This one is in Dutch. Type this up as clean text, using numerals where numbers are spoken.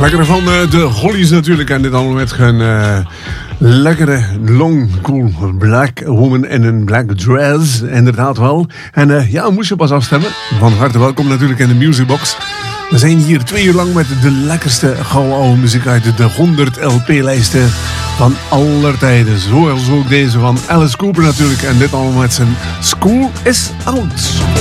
Lekkere van de Hollies natuurlijk. En dit allemaal met een lekkere, long, cool black woman in een black dress. Inderdaad wel. En ja, moest je pas afstemmen. Van harte welkom natuurlijk in de Musicbox. We zijn hier 2 uur lang met de lekkerste gouden oude muziek uit de 100 LP-lijsten van aller tijden. Zoals ook deze van Alice Cooper natuurlijk. En dit allemaal met zijn School is Out.